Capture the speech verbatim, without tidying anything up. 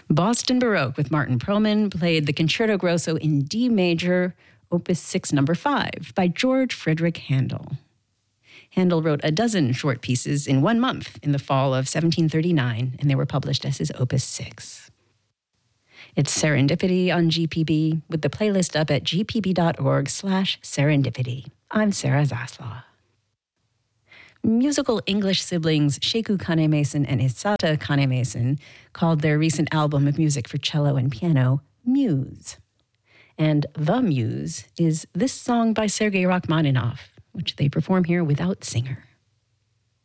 Boston Baroque with Martin Perlman played the Concerto Grosso in D major, Opus six, number five, by George Friedrich Handel. Handel wrote a dozen short pieces in one month in the fall of seventeen thirty-nine, and they were published as his Opus six. It's Serendipity on G P B, with the playlist up at gpb.org slash serendipity. I'm Sarah Zaslaw. Musical English siblings Sheku Kane-Mason and Isata Kane-Mason called their recent album of music for cello and piano Muse. And The Muse is this song by Sergei Rachmaninoff, which they perform here without singer.